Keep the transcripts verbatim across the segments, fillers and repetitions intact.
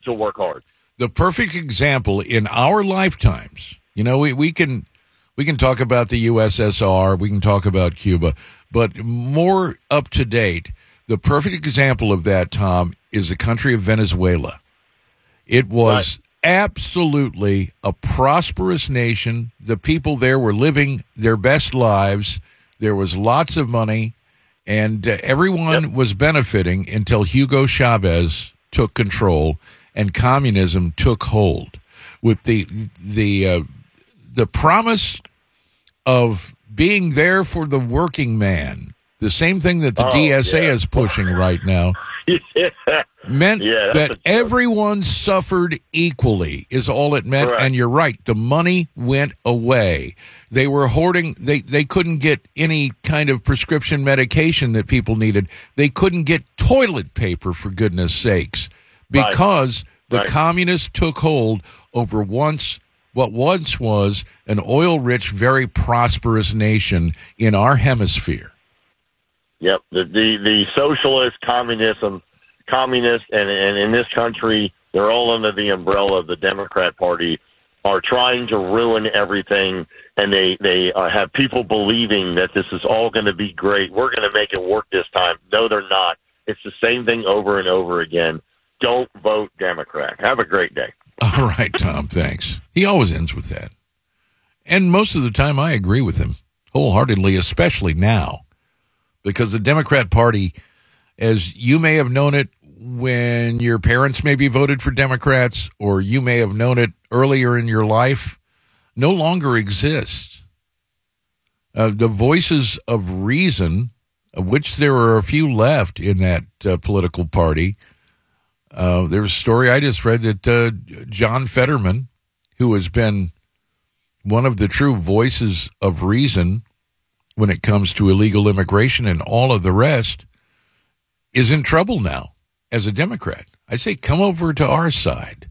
to work hard. The perfect example in our lifetimes, you know, we, we can we can talk about the U S S R, we can talk about Cuba, but more up to date, the perfect example of that, Tom, is the country of Venezuela. It was right. absolutely a prosperous nation. The people there were living their best lives. There was lots of money, and uh, everyone yep. was benefiting until Hugo Chavez took control and communism took hold. With the the uh, the promise of being there for the working man, the same thing that the oh, D S A yeah. is pushing right now, yeah. meant yeah, that everyone suffered equally is all it meant. Right. And you're right, the money went away. They were hoarding, they, they couldn't get any kind of prescription medication that people needed. They couldn't get toilet paper, for goodness sakes, because right. the right. communists took hold over once what once was an oil-rich, very prosperous nation in our hemisphere. Yep, the the, the socialist communism, communist, and, and in this country, they're all under the umbrella of the Democrat Party, are trying to ruin everything, and they they uh, have people believing that this is all going to be great. We're going to make it work this time. No, they're not. It's the same thing over and over again. Don't vote Democrat. Have a great day. All right, Tom, thanks. He always ends with that. And most of the time, I agree with him wholeheartedly, especially now. Because the Democrat Party, as you may have known it when your parents maybe voted for Democrats, or you may have known it earlier in your life, no longer exists. Uh, the voices of reason, of which there are a few left in that uh, political party. Uh, there was a story I just read that uh, John Fetterman, who has been one of the true voices of reason when it comes to illegal immigration and all of the rest, is in trouble now as a Democrat. I say, come over to our side.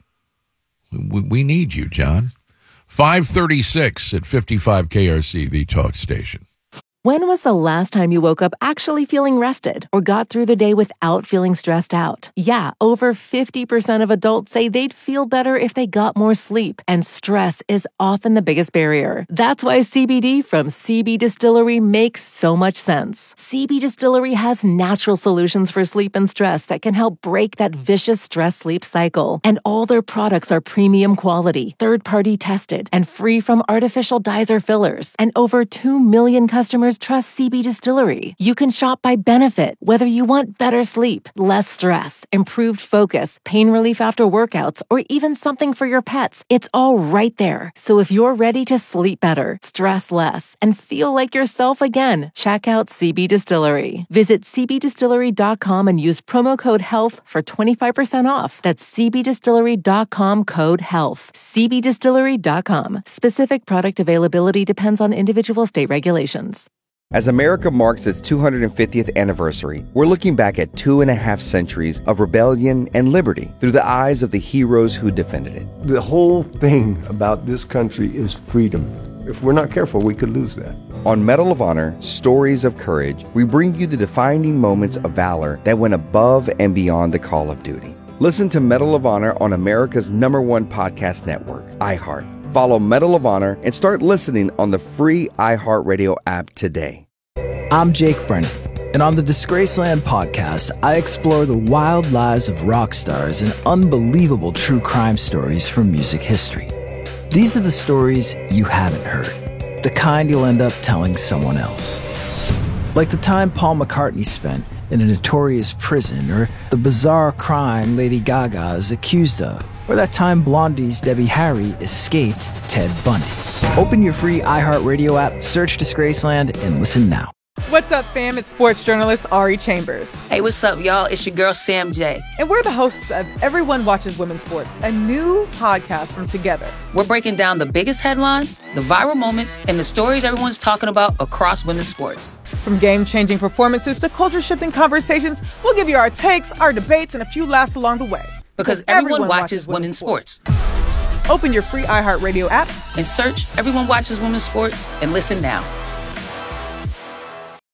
We, we need you, John. five thirty-six at fifty-five K R C, the talk station. When was the last time you woke up actually feeling rested or got through the day without feeling stressed out? Yeah, over fifty percent of adults say they'd feel better if they got more sleep, and stress is often the biggest barrier. That's why C B D from C B Distillery makes so much sense. C B Distillery has natural solutions for sleep and stress that can help break that vicious stress-sleep cycle. And all their products are premium quality, third-party tested, and free from artificial dyes or fillers. And over two million customers trust C B Distillery. You can shop by benefit, whether you want better sleep, less stress, improved focus, pain relief after workouts, or even something for your pets. It's all right there. So if you're ready to sleep better, stress less, and feel like yourself again, check out C B Distillery. Visit c b distillery dot com and use promo code HEALTH for twenty-five percent off. That's c b distillery dot com, code HEALTH. c b distillery dot com. Specific product availability depends on individual state regulations. As America marks its two hundred fiftieth anniversary, we're looking back at two and a half centuries of rebellion and liberty through the eyes of the heroes who defended it. The whole thing about this country is freedom. If we're not careful, we could lose that. On Medal of Honor, Stories of Courage, we bring you the defining moments of valor that went above and beyond the call of duty. Listen to Medal of Honor on America's number one podcast network, iHeart. Follow Medal of Honor and start listening on the free iHeartRadio app today. I'm Jake Brennan, and on the Disgraceland podcast, I explore the wild lives of rock stars and unbelievable true crime stories from music history. These are the stories you haven't heard, the kind you'll end up telling someone else. Like the time Paul McCartney spent in a notorious prison, or the bizarre crime Lady Gaga is accused of, or that time Blondie's Debbie Harry escaped Ted Bundy. Open your free iHeartRadio app, search Disgraceland, and listen now. What's up, fam? It's sports journalist Ari Chambers. Hey, what's up, y'all? It's your girl, Sam J. And we're the hosts of Everyone Watches Women's Sports, a new podcast from Together. We're breaking down the biggest headlines, the viral moments, and the stories everyone's talking about across women's sports. From game-changing performances to culture-shifting conversations, we'll give you our takes, our debates, and a few laughs along the way. Because everyone, everyone watches, watches women's sports. sports. Open your free iHeartRadio app and search Everyone Watches Women's Sports and listen now.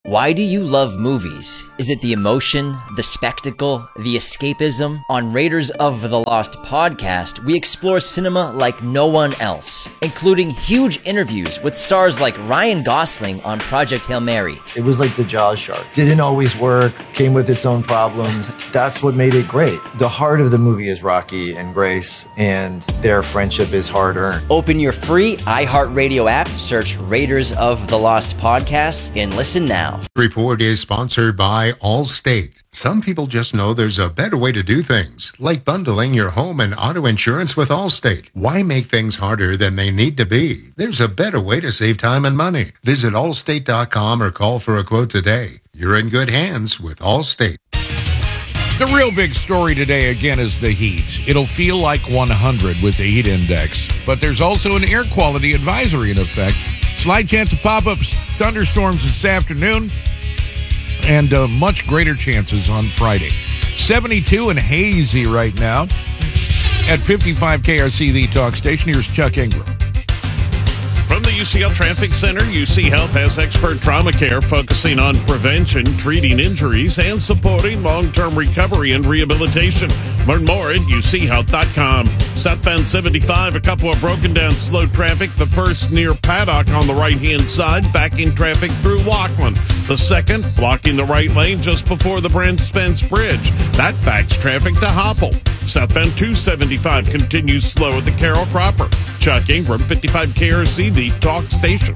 Why do you love movies? Is it the emotion, the spectacle, the escapism? On Raiders of the Lost podcast, we explore cinema like no one else, including huge interviews with stars like Ryan Gosling on Project Hail Mary. It was like the Jaws shark. Didn't always work, came with its own problems. That's what made it great. The heart of the movie is Rocky and Grace, and their friendship is hard-earned. Open your free iHeartRadio app, search Raiders of the Lost podcast, and listen now. Report is sponsored by Allstate. Some people just know there's a better way to do things, like bundling your home and auto insurance with Allstate. Why make things harder than they need to be? There's a better way to save time and money. Visit allstate dot com or call for a quote today. You're in good hands with Allstate. The real big story today, again, is the heat. It'll feel like one hundred with the heat index, but there's also an air quality advisory in effect. Slight chance of pop-ups, thunderstorms this afternoon, and uh, much greater chances on Friday. seventy-two and hazy right now at fifty-five K R C, the talk station. Here's Chuck Ingram. From the U C L Traffic Center, U C Health has expert trauma care focusing on prevention, treating injuries, and supporting long-term recovery and rehabilitation. Learn more at U C health dot com. Southbound seventy-five, a couple of broken down slow traffic. The first near Paddock on the right-hand side, backing traffic through Laughlin. The second, blocking the right lane just before the Brent Spence Bridge. That backs traffic to Hopple. Southbound two seventy-five continues slow at the Carroll Cropper. Chuck Ingram, fifty-five K R C, the talk station.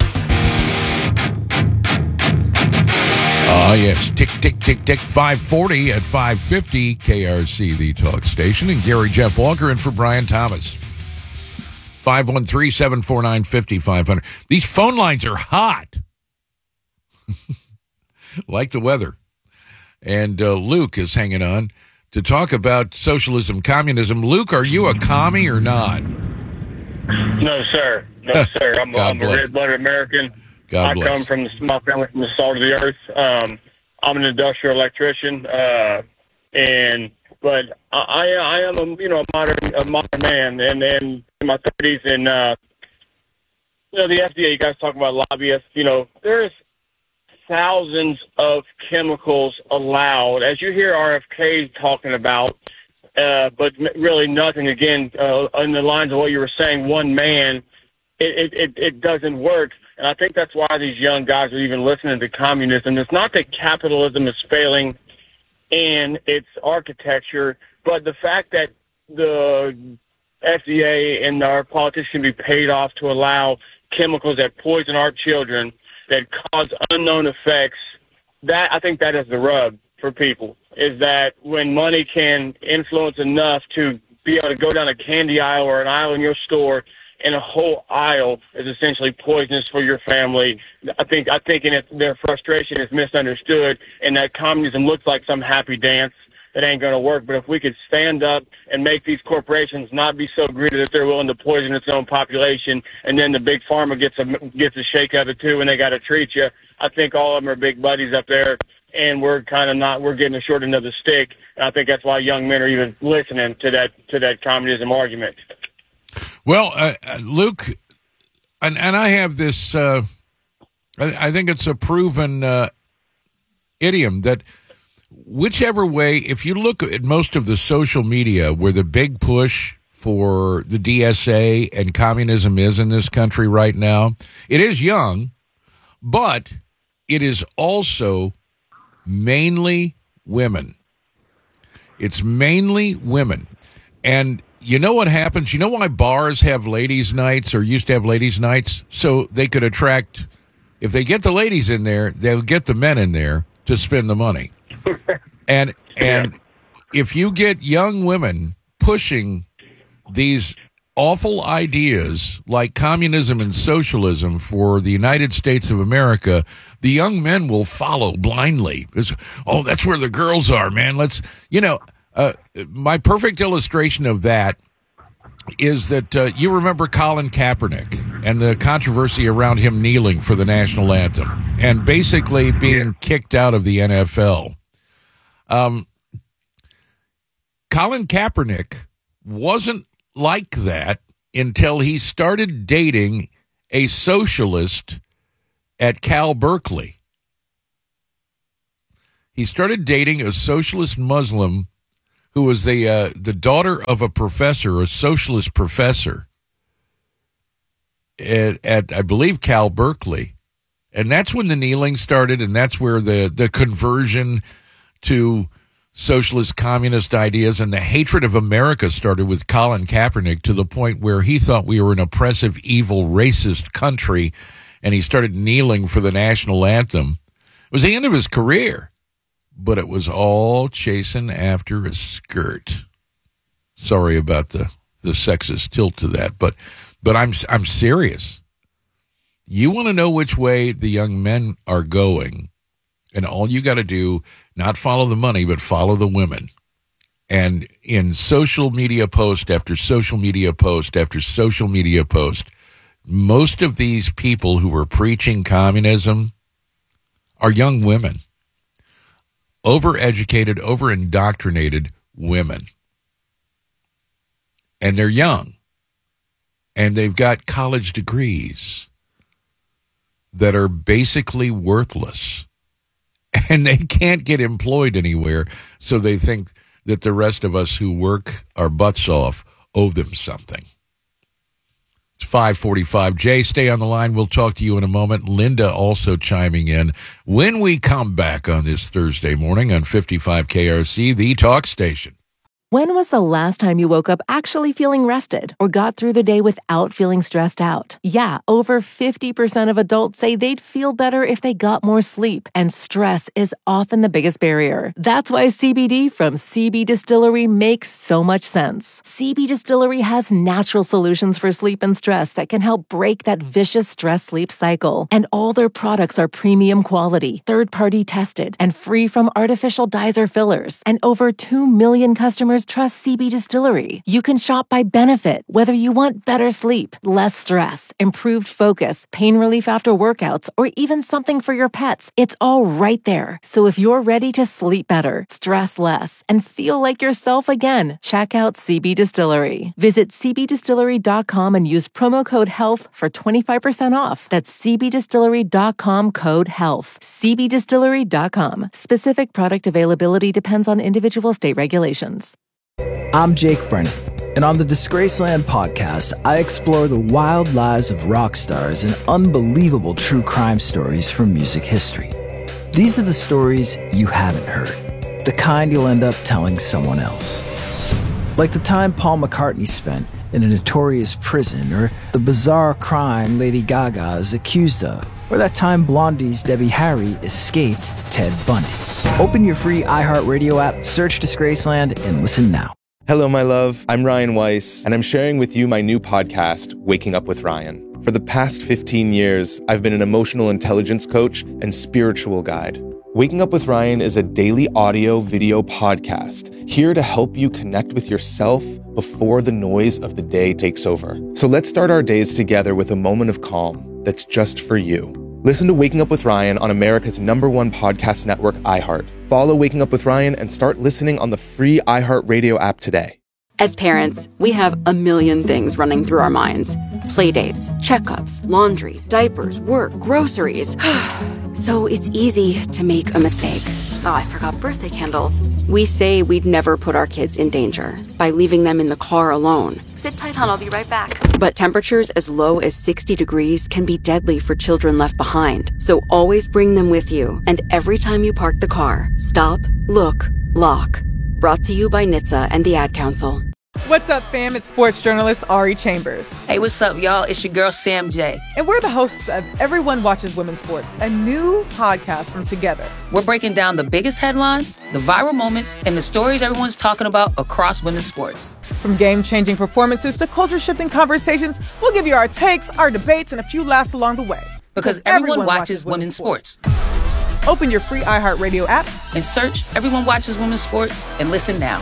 Ah, uh, yes. Tick, tick, tick, tick. five forty at five fifty K R C, the talk station. And Gary Jeff Walker in for Brian Thomas. five one three, seven four nine, five five zero zero. These phone lines are hot. Like the weather. And uh, Luke is hanging on to talk about socialism, communism. Luke, are you a commie or not? No, sir. No, sir. I'm, I'm a red-blooded American. God I bless. come from the, my family from the salt of the earth. Um, I'm an industrial electrician, uh, and but I, I am a you know a modern a modern man, and, and in my thirties, and uh, you know the F D A. You guys talk about lobbyists. You know there's thousands of chemicals allowed, as you hear R F K talking about. Uh, but really nothing, again, uh, in the lines of what you were saying, one man, it, it, it doesn't work. And I think that's why these young guys are even listening to communism. It's not that capitalism is failing in its architecture, but the fact that the F D A and our politicians can be paid off to allow chemicals that poison our children, that cause unknown effects, that I think that is the rub for people, is that when money can influence enough to be able to go down a candy aisle or an aisle in your store, and a whole aisle is essentially poisonous for your family. I think I think in it, their frustration is misunderstood, and that communism looks like some happy dance that ain't going to work. But if we could stand up and make these corporations not be so greedy that they're willing to poison its own population, and then the big pharma gets a gets a shake of it too, and they got to treat you. I think all of them are big buddies up there. And we're kind of not, we're getting the short end of the stick. And I think that's why young men are even listening to that, to that communism argument. Well, uh, Luke, and, and I have this, uh, I, I think it's a proven uh, idiom that whichever way, if you look at most of the social media where the big push for the D S A and communism is in this country right now, it is young, but it is also mainly women. It's mainly women. And you know what happens? You know why bars have ladies' nights or used to have ladies' nights? So they could attract, if they get the ladies in there, they'll get the men in there to spend the money. And and yeah. If you get young women pushing these awful ideas like communism and socialism for the United States of America, the young men will follow blindly. It's, oh, that's where the girls are, man. Let's, you know, uh, my perfect illustration of that is that uh, you remember Colin Kaepernick and the controversy around him kneeling for the national anthem and basically being kicked out of the N F L. Um, Colin Kaepernick wasn't like that until he started dating a socialist at Cal Berkeley. He started dating a socialist Muslim who was the uh, the daughter of a professor, a socialist professor at, at I believe Cal Berkeley, and that's when the kneeling started, and that's where the the conversion to socialist communist ideas and the hatred of America started with Colin Kaepernick, to the point where he thought we were an oppressive, evil, racist country, and he started kneeling for the national anthem. It was the end of his career, but it was all chasing after a skirt. Sorry about the, the sexist tilt to that, but but I'm I'm serious. You want to know which way the young men are going, and all you got to do, not follow the money, but follow the women. And in social media post after social media post after social media post, most of these people who are preaching communism are young women. Overeducated, over-indoctrinated women. And they're young. And they've got college degrees that are basically worthless. And they can't get employed anywhere, so they think that the rest of us who work our butts off owe them something. It's five forty-five. Jay, stay on the line. We'll talk to you in a moment. Linda also chiming in. When we come back on this Thursday morning on fifty-five K R C, the talk station. When was the last time you woke up actually feeling rested or got through the day without feeling stressed out? Yeah, over fifty percent of adults say they'd feel better if they got more sleep, and stress is often the biggest barrier. That's why C B D from C B Distillery makes so much sense. C B Distillery has natural solutions for sleep and stress that can help break that vicious stress-sleep cycle. And all their products are premium quality, third-party tested, and free from artificial dyes or fillers. And over two million customers trust C B Distillery. You can shop by benefit, whether you want better sleep, less stress, improved focus, pain relief after workouts, or even something for your pets. It's all right there. So if you're ready to sleep better, stress less, and feel like yourself again, check out C B Distillery. Visit c b distillery dot com and use promo code HEALTH for twenty-five percent off. That's c b distillery dot com, code HEALTH. c b distillery dot com. Specific product availability depends on individual state regulations. I'm Jake Brennan, and on the Disgraceland podcast, I explore the wild lives of rock stars and unbelievable true crime stories from music history. These are the stories you haven't heard, the kind you'll end up telling someone else. Like the time Paul McCartney spent in a notorious prison, or the bizarre crime Lady Gaga is accused of, or that time Blondie's Debbie Harry escaped Ted Bundy. Open your free iHeartRadio app, search Disgraceland, and listen now. Hello, my love. I'm Ryan Weiss, and I'm sharing with you my new podcast, Waking Up with Ryan. For the past fifteen years, I've been an emotional intelligence coach and spiritual guide. Waking Up with Ryan is a daily audio video podcast here to help you connect with yourself before the noise of the day takes over. So let's start our days together with a moment of calm that's just for you. Listen to Waking Up with Ryan on America's number one podcast network, iHeart. Follow Waking Up with Ryan and start listening on the free iHeartRadio app today. As parents, we have a million things running through our minds. Playdates, checkups, laundry, diapers, work, groceries. So it's easy to make a mistake. Oh, I forgot birthday candles. We say we'd never put our kids in danger by leaving them in the car alone. Sit tight, hon, I'll be right back. But temperatures as low as sixty degrees can be deadly for children left behind. So always bring them with you. And every time you park the car, stop, look, lock. Brought to you by N H T S A and the Ad Council. What's up, fam? It's sports journalist Ari Chambers. Hey, what's up, y'all? It's your girl, Sam J. And we're the hosts of Everyone Watches Women's Sports, a new podcast from Together. We're breaking down the biggest headlines, the viral moments, and the stories everyone's talking about across women's sports. From game-changing performances to culture-shifting conversations, we'll give you our takes, our debates, and a few laughs along the way. Because, because everyone, everyone watches, watches women's sports. sports. Open your free iHeartRadio app and search Everyone Watches Women's Sports and listen now.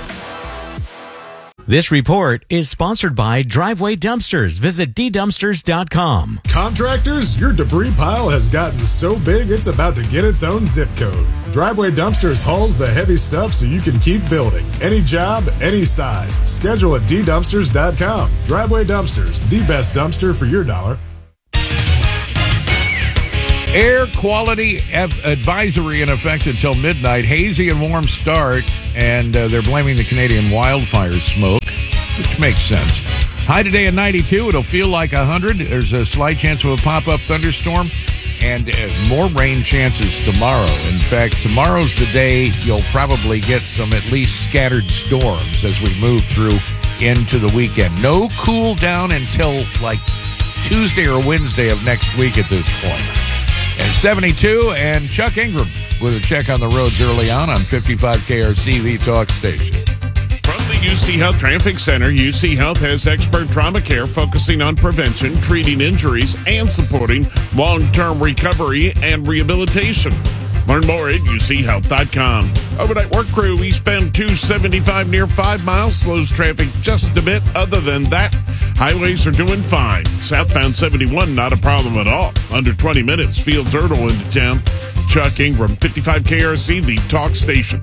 This report is sponsored by Driveway Dumpsters. Visit d dumpsters dot com. Contractors, your debris pile has gotten so big it's about to get its own zip code. Driveway Dumpsters hauls the heavy stuff so you can keep building. Any job, any size. Schedule at d dumpsters dot com. Driveway Dumpsters, the best dumpster for your dollar. Air quality av- advisory in effect until midnight. Hazy and warm start, and uh, they're blaming the Canadian wildfire smoke, which makes sense. High today at ninety-two. It'll feel like one hundred. There's a slight chance of a pop-up thunderstorm, and uh, more rain chances tomorrow. In fact, tomorrow's the day you'll probably get some at least scattered storms as we move through into the weekend. No cool down until like Tuesday or Wednesday of next week at this point. And seventy-two, and Chuck Ingram with a check on the roads early on on fifty-five K R C, the talk station. From the U C Health Traffic Center, U C Health has expert trauma care focusing on prevention, treating injuries, and supporting long-term recovery and rehabilitation. Learn more at U C health dot com. Overnight work crew, East Bend two seventy-five near five miles, slows traffic just a bit. Other than that, highways are doing fine. Southbound seventy-one, not a problem at all. Under twenty minutes, Fields Erdel into town. Chuck Ingram, fifty-five K R C, the talk station.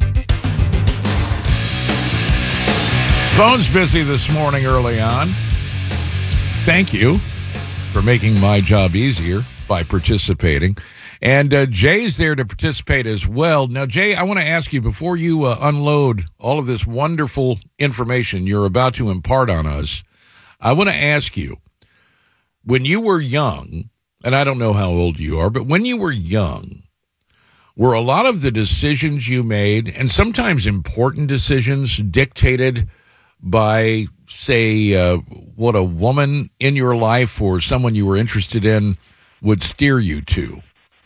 Phone's busy this morning early on. Thank you for making my job easier by participating. And uh, Jay's there to participate as well. Now, Jay, I want to ask you, before you uh, unload all of this wonderful information you're about to impart on us, I want to ask you, when you were young, and I don't know how old you are, but when you were young, were a lot of the decisions you made, and sometimes important decisions, dictated by, say, uh, what a woman in your life or someone you were interested in would steer you to?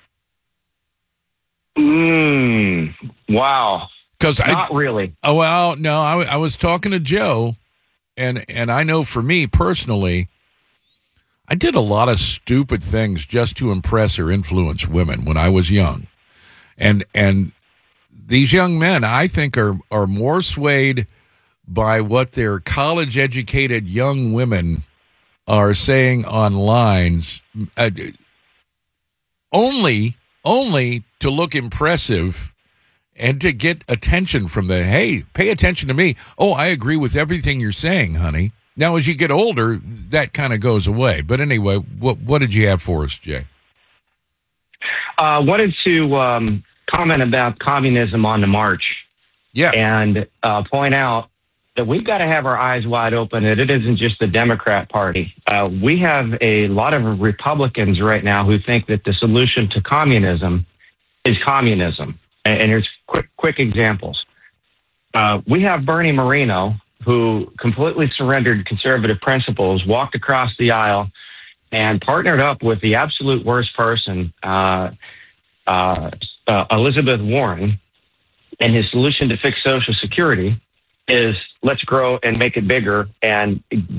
Mm, wow. Because Not I, really. Oh, well, no, I, I was talking to Joe, and and I know for me personally, I did a lot of stupid things just to impress or influence women when I was young. And and these young men, I think, are, are more swayed by what their college-educated young women are saying online, uh, only, only to look impressive and to get attention from the, hey, pay attention to me. Oh, I agree with everything you're saying, honey. Now, as you get older, that kind of goes away. But anyway, what what did you have for us, Jay? I uh, wanted to um, comment about communism on the march. Yeah. And uh, point out that we've got to have our eyes wide open, that it isn't just the Democrat Party. Uh, we have a lot of Republicans right now who think that the solution to communism is communism. And, and here's quick, quick examples. Uh, we have Bernie Moreno, who completely surrendered conservative principles, walked across the aisle, and partnered up with the absolute worst person, uh, uh, uh, Elizabeth Warren. And his solution to fix Social Security is let's grow and make it bigger and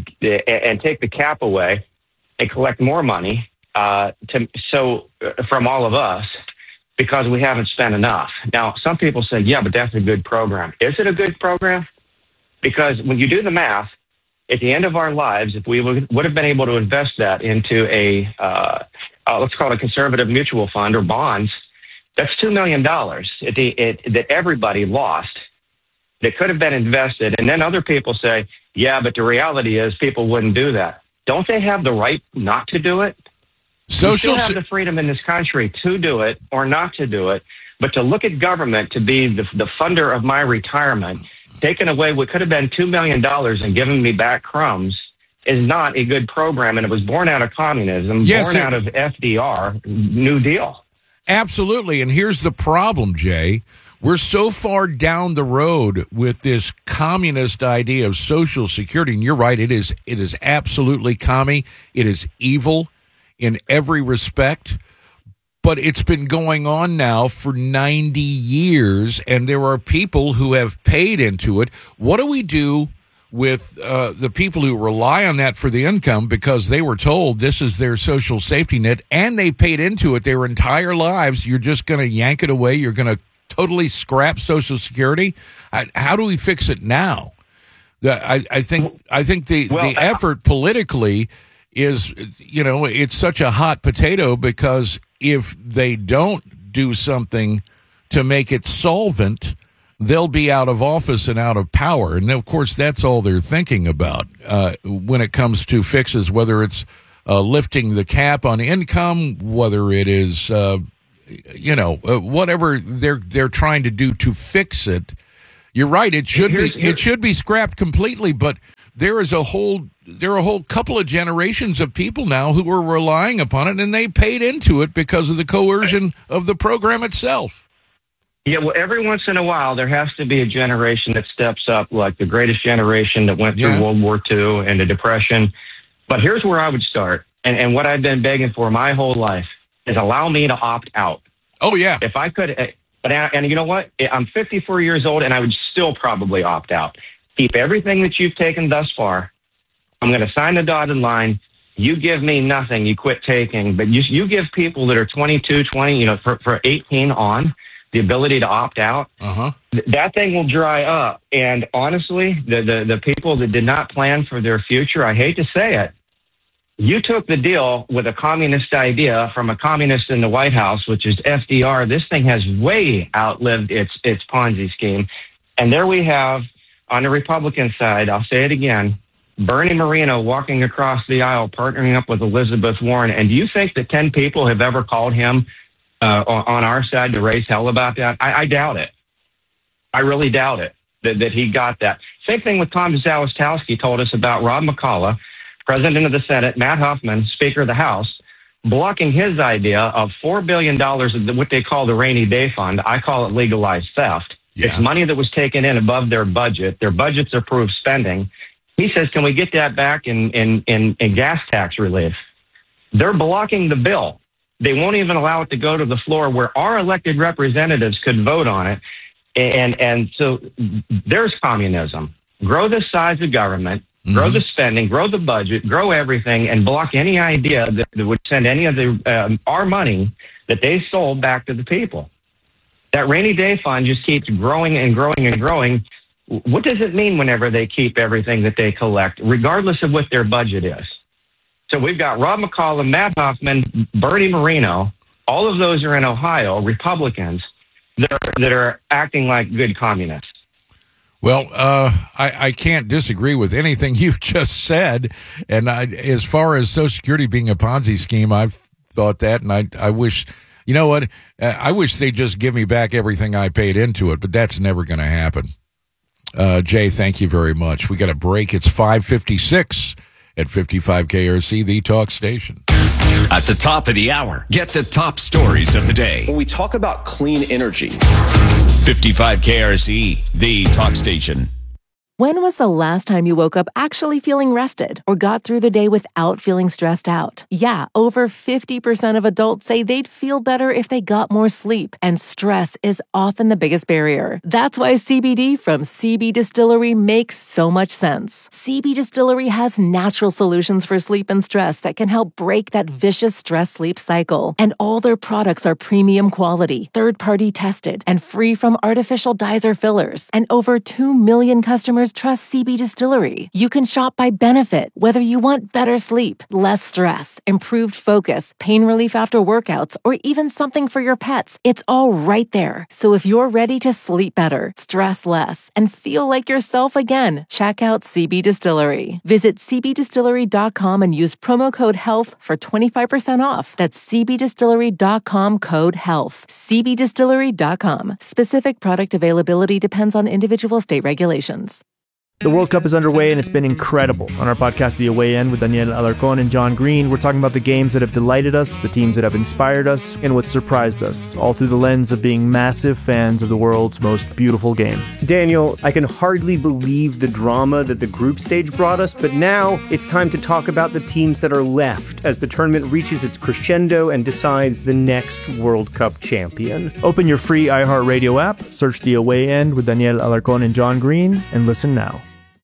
and take the cap away and collect more money uh, to so uh, from all of us because we haven't spent enough. Now, some people say, yeah, but that's a good program. Is it a good program? Because when you do the math, at the end of our lives, if we would, would have been able to invest that into a, uh, uh, let's call it a conservative mutual fund or bonds, that's two million dollars at the, it, that everybody lost that could have been invested. And then other people say, yeah, but the reality is people wouldn't do that. Don't they have the right not to do it? Social we still have the freedom in this country to do it or not to do it. But to look at government to be the, the funder of my retirement, taking away what could have been two million dollars and giving me back crumbs is not a good program. And it was born out of communism, yes, born it, out of F D R, New Deal. Absolutely. And here's the problem, Jay. We're so far down the road with this communist idea of Social Security. And you're right. It is, it is absolutely commie. It is evil in every respect. But it's been going on now for ninety years, and there are people who have paid into it. What do we do with uh, the people who rely on that for the income because they were told this is their social safety net, and they paid into it their entire lives? You're just going to yank it away? You're going to totally scrap Social Security? How do we fix it now? The, I, I think I think the, well, the effort politically is, you know, it's such a hot potato because if they don't do something to make it solvent, they'll be out of office and out of power. And, of course, that's all they're thinking about uh, when it comes to fixes, whether it's uh, lifting the cap on income, whether it is, uh, you know, uh, whatever they're they're trying to do to fix it. You're right. It should Here's, be here's, it should be scrapped completely. But there is a whole there are a whole couple of generations of people now who are relying upon it, and they paid into it because of the coercion of the program itself. Yeah, well, every once in a while, there has to be a generation that steps up, like the greatest generation that went through Yeah. World War Two and the Depression. But here's where I would start, and, and what I've been begging for my whole life is allow me to opt out. Oh, yeah. If I could, uh, but I, and you know what? I'm fifty-four years old, and I would still probably opt out. Keep everything that you've taken thus far. I'm going to sign the dotted line. You give me nothing. You quit taking. But you, you give people that are twenty-two, twenty, you know, for, for eighteen on, the ability to opt out, uh-huh. th- that thing will dry up. And honestly, the, the, the people that did not plan for their future, I hate to say it, you took the deal with a communist idea from a communist in the White House, which is F D R. This thing has way outlived its, its Ponzi scheme. And there we have, on the Republican side, I'll say it again, Bernie Moreno walking across the aisle, partnering up with Elizabeth Warren. And do you think that ten people have ever called him Uh, on our side to raise hell about that? I, I doubt it. I really doubt it that, that he got that. Same thing with Tom Zalestowski told us about Rob McCullough, President of the Senate, Matt Huffman, Speaker of the House, blocking his idea of four billion dollars of what they call the rainy day fund. I call it legalized theft. Yeah. It's money that was taken in above their budget. Their budgets approved spending. He says, can we get that back in, in, in, in gas tax relief? They're blocking the bill. They won't even allow it to go to the floor where our elected representatives could vote on it. And and so there's communism. Grow the size of government, mm-hmm. grow the spending, grow the budget, grow everything, and block any idea that, that would send any of the um, our money that they sold back to the people. That rainy day fund just keeps growing and growing and growing. What does it mean whenever they keep everything that they collect, regardless of what their budget is? So we've got Rob McCullough, Matt Huffman, Bernie Moreno. All of those are in Ohio, Republicans that are, that are acting like good communists. Well, uh, I, I can't disagree with anything you just said. And I, as far as Social Security being a Ponzi scheme, I've thought that, and I, I wish, you know what, I wish they'd just give me back everything I paid into it, but that's never going to happen. Uh, Jay, thank you very much. We got a break. It's five fifty-six. At fifty-five K R C, the talk station. At the top of the hour, get the top stories of the day. When we talk about clean energy, fifty-five K R C, the talk station. When was the last time you woke up actually feeling rested or got through the day without feeling stressed out? Yeah, over fifty percent of adults say they'd feel better if they got more sleep, and stress is often the biggest barrier. That's why C B D from C B Distillery makes so much sense. C B Distillery has natural solutions for sleep and stress that can help break that vicious stress-sleep cycle. And all their products are premium quality, third-party tested, and free from artificial dyes or fillers. And over two million customers trust C B Distillery. You can shop by benefit, whether you want better sleep, less stress, improved focus, pain relief after workouts, or even something for your pets. It's all right there. So if you're ready to sleep better, stress less, and feel like yourself again, check out C B Distillery. Visit c b distillery dot com and use promo code HEALTH for twenty-five percent off. That's c b distillery dot com code HEALTH. c b distillery dot com. Specific product availability depends on individual state regulations. The World Cup is underway and it's been incredible. On our podcast, The Away End, with Daniel Alarcon and John Green, we're talking about the games that have delighted us, the teams that have inspired us, and what surprised us, all through the lens of being massive fans of the world's most beautiful game. Daniel, I can hardly believe the drama that the group stage brought us, but now it's time to talk about the teams that are left as the tournament reaches its crescendo and decides the next World Cup champion. Open your free iHeartRadio app, search The Away End with Daniel Alarcon and John Green, and listen now.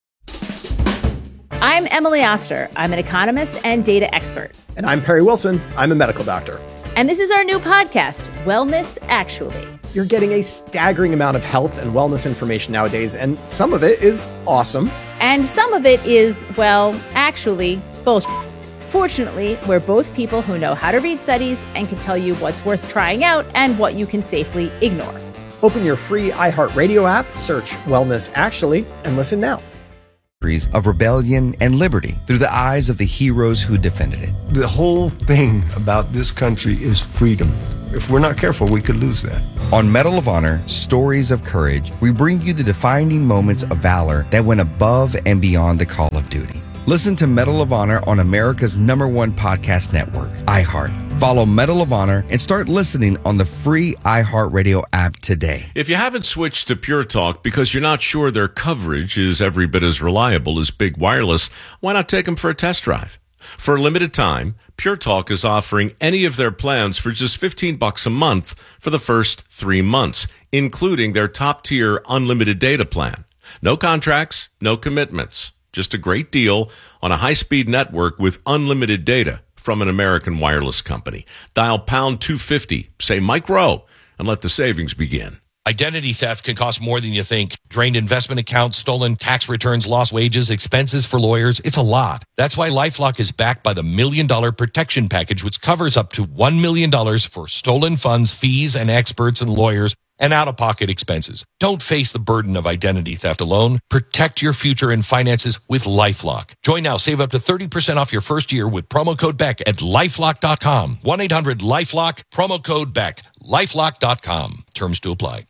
I'm Emily Oster. I'm an economist and data expert. And I'm Perry Wilson. I'm a medical doctor. And this is our new podcast, Wellness Actually. You're getting a staggering amount of health and wellness information nowadays, and some of it is awesome. And some of it is, well, actually, bullshit. Fortunately, we're both people who know how to read studies and can tell you what's worth trying out and what you can safely ignore. Open your free iHeartRadio app, search Wellness Actually, and listen now. of rebellion and liberty through the eyes of the heroes who defended it. The whole thing about this country is freedom. If we're not careful, we could lose that. On Medal of Honor, Stories of Courage, we bring you the defining moments of valor that went above and beyond the call of duty. Listen to Medal of Honor on America's number one podcast network, iHeart. Follow Medal of Honor and start listening on the free iHeartRadio app today. If you haven't switched to Pure Talk because you're not sure their coverage is every bit as reliable as Big Wireless, why not take them for a test drive? For a limited time, Pure Talk is offering any of their plans for just fifteen bucks a month for the first three months, including their top-tier unlimited data plan. No contracts, no commitments. Just a great deal on a high-speed network with unlimited data from an American wireless company. Dial pound two fifty, say Mike Rowe, and let the savings begin. Identity theft can cost more than you think. Drained investment accounts, stolen tax returns, lost wages, expenses for lawyers. It's a lot. That's why LifeLock is backed by the Million Dollar Protection Package, which covers up to one million dollars for stolen funds, fees, and experts and lawyers, and out-of-pocket expenses. Don't face the burden of identity theft alone. Protect your future and finances with LifeLock. Join now. Save up to thirty percent off your first year with promo code Beck at lifelock dot com. one eight hundred lifelock, promo code Beck. lifelock dot com. Terms to apply.